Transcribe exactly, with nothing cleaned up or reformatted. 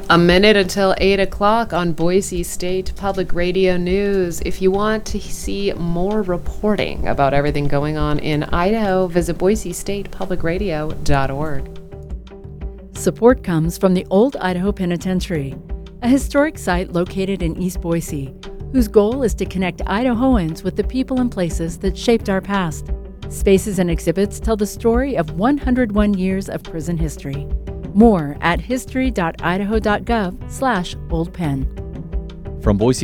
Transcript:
A minute until eight o'clock on Boise State Public Radio News. If you want to see more reporting about everything going on in Idaho, visit boise state public radio dot org. Support comes from the Old Idaho Penitentiary, a historic site located in East Boise, whose goal is to connect Idahoans with the people and places that shaped our past. Spaces and exhibits tell the story of one hundred one years of prison history. More at history dot idaho dot gov slash old pen. From Boise